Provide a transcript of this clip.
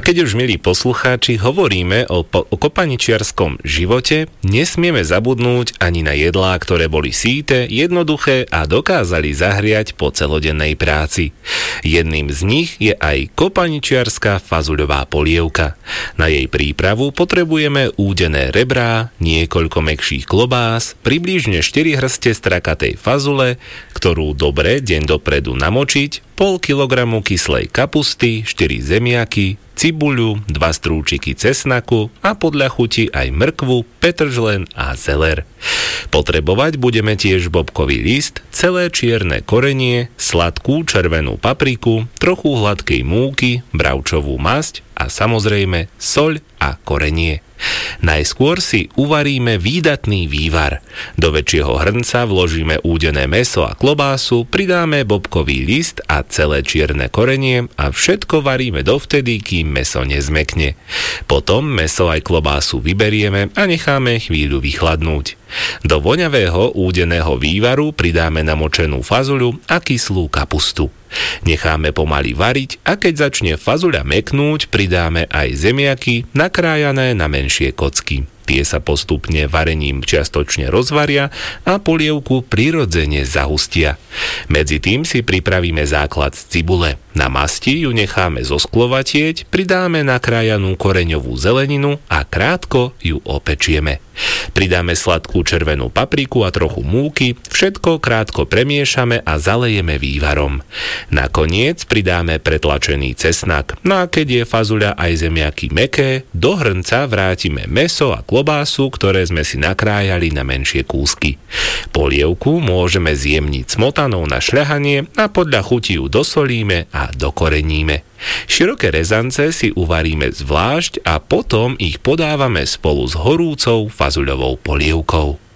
Keď už, milí poslucháči, hovoríme o kopaničiarskom živote, nesmieme zabudnúť ani na jedlá, ktoré boli síte, jednoduché a dokázali zahriať po celodennej práci. Jedným z nich je aj kopaničiarská fazuľová polievka. Na jej prípravu potrebujeme údené rebrá, niekoľko mäkších klobás, približne 4 hrste strakatej fazule, ktorú dobre deň dopredu namočiť, pol kilogramu kyslej kapusty, 4 zemiaky, cibuľu, 2 strúčiky cesnaku a podľa chuti aj mrkvu, petržlen a zeler. Potrebovať budeme tiež bobkový list, celé čierne korenie, sladkú červenú papriku, trochu hladkej múky, bravčovú masť a samozrejme soľ a korenie. Najskôr si uvaríme výdatný vývar. Do väčšieho hrnca vložíme údené mäso a klobásu, pridáme bobkový list a celé čierne korenie a všetko varíme dovtedy, kým mäso nezmekne. Potom mäso aj klobásu vyberieme a necháme chvíľu vychladnúť. Do voňavého údeného vývaru pridáme namočenú fazuľu a kyslú kapustu. Necháme pomaly variť a keď začne fazuľa meknúť, pridáme aj zemiaky nakrájané na menšie kocky. Tie sa postupne varením čiastočne rozvaria a polievku prirodzene zahustia. Medzi tým si pripravíme základ z cibule. Na masti ju necháme zosklovatieť, pridáme nakrájanú koreňovú zeleninu a krátko ju opečieme. Pridáme sladkú červenú papriku a trochu múky, všetko krátko premiešame a zalejeme vývarom. Nakoniec pridáme pretlačený cesnak. No a keď je fazuľa aj zemiaky mäkké, do hrnca vrátime mäso a klobásu, ktoré sme si nakrájali na menšie kúsky. Polievku môžeme zjemniť smotanou na šľahanie a podľa chuti ju dosolíme a dokoreníme. Široké rezance si uvaríme zvlášť a potom ich podávame spolu s horúcou fazuľovou polievkou.